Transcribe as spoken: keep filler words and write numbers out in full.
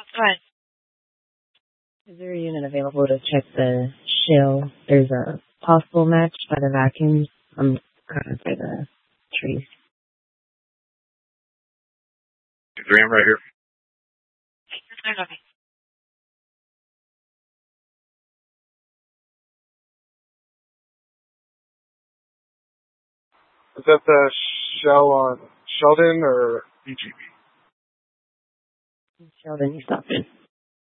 Go ahead. Is there a unit available to check the shell? There's a possible match by the vacuums. I'm covering for the trees. three M right here. Okay. Is that the shell on Sheldon or B G B? Sheldon, you stopped it.